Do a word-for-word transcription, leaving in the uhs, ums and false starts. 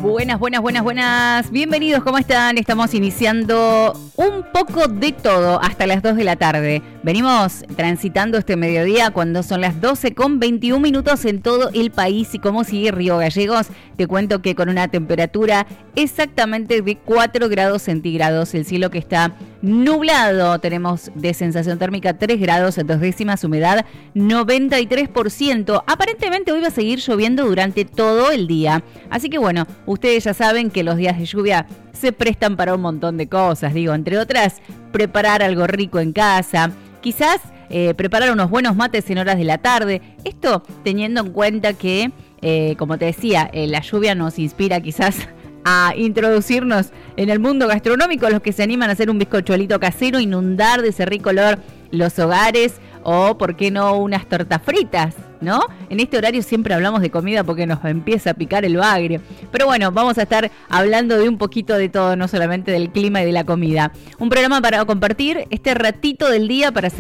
Buenas, buenas, buenas, buenas. Bienvenidos, ¿cómo están? Estamos iniciando un poco de todo hasta las dos de la tarde. Venimos transitando este mediodía cuando son las doce con veintiún minutos en todo el país. ¿Y cómo sigue Río Gallegos? Te cuento que con una temperatura exactamente de cuatro grados centígrados. El cielo que está nublado. Tenemos de sensación térmica tres grados, dos décimas, humedad noventa y tres por ciento. Aparentemente hoy va a seguir lloviendo durante todo el día. Así que bueno, ustedes ya saben que los días de lluvia se prestan para un montón de cosas. Digo, entre otras, preparar algo rico en casa. Quizás eh, preparar unos buenos mates en horas de la tarde. Esto teniendo en cuenta que, eh, como te decía, eh, la lluvia nos inspira quizás a introducirnos en el mundo gastronómico. Los que se animan a hacer un bizcochuelito casero, inundar de ese rico olor los hogares, o por qué no unas tortas fritas, ¿no? En este horario siempre hablamos de comida porque nos empieza a picar el bagre. Pero bueno, vamos a estar hablando de un poquito de todo, no solamente del clima y de la comida. Un programa para compartir este ratito del día para hacer